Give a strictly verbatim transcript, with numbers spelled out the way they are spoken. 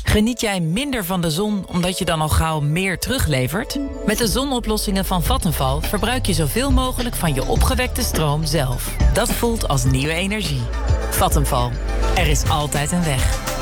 Geniet jij minder van de zon omdat je dan al gauw meer teruglevert? Met de zonoplossingen van Vattenfall verbruik je zoveel mogelijk van je opgewekte stroom zelf. Dat voelt als nieuwe energie. Vattenfall. Er is altijd een weg.